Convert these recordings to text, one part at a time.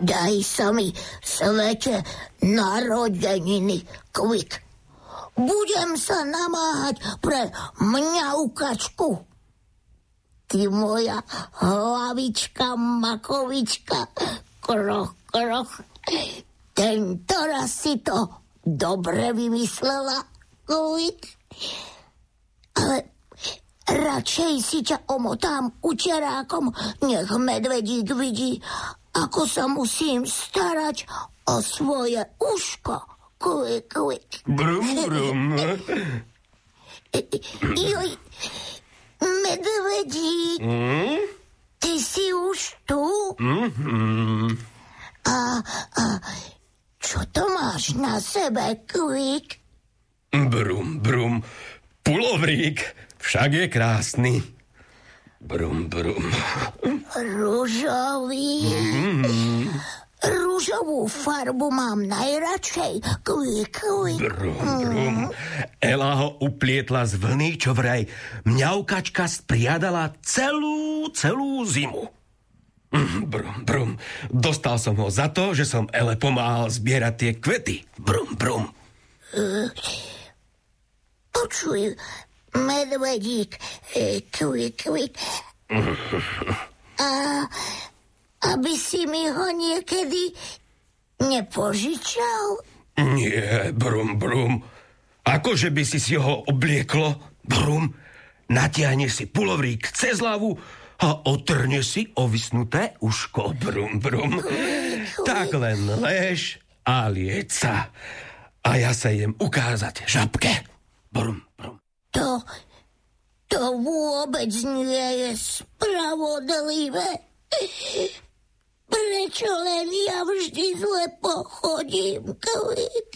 Daj sa mi, svete, narodeniny, Kvik. Budem sa namáhať pre mňaukačku. Ty moja hlavička, makovička, kroch, kroch. Tento raz si to dobre vymyslela, Kvik. Ale radšej si ťa omotám učerákom, nech medvedík vidí, ako sa musím starať o svoje uško. Kvik, kvik. Brum, brum. Joj, medvedík, ty si už tu? A čo to máš na sebe, Kvik? Brum, brum. Pulovrík, však je krásny. Brum, brum. Ružový. Ružovú farbu mám najradšej. Kvik, kvik. Brum, brum. Ela ho uplietla z vlny, čo vraj mňaukačka spriadala celú zimu. Brum, brum. Dostal som ho za to, že som Ele pomáhal zbierať tie kvety. Brum, brum. Počuj, medvedík, Kvik, kvik. A aby si mi ho niekedy nepožičal? Nie, brum, brum. Akože by si ho oblieklo, brum, natiahne si pulovrík cez hlavu a otrne si ovisnuté uško, brum, brum. Tak len lež a lieď sa. A ja sa idem ukázať žabke. Brum, brum. To vôbec nie je spravodlivé. Prečo len ja vždy zle pochodím, Kvik?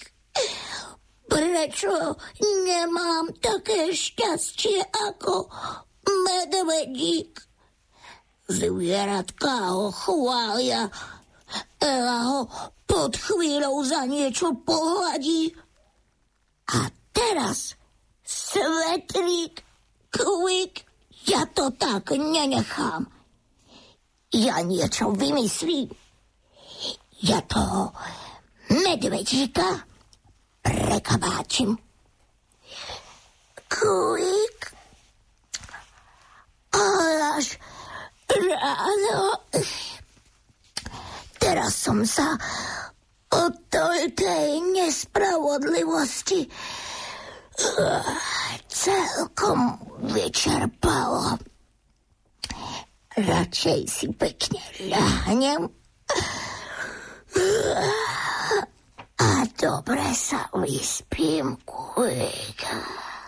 Prečo nemám také šťastie ako medvedík? Zvieratka ho chvália, Ela ho pod chvíľou za niečo pohľadí. A teraz, Svetlík, Kvik, ja to tak nenechám. Ja niečo vymyslím. Ja toho medvedíka prekabáčim. Kvik. Ale až ráno. Teraz som sa o toľkej nespravodlivosti celkom vyčerpalo. Radšej si pekne ľahnem a dobre sa vyspím, Kvik.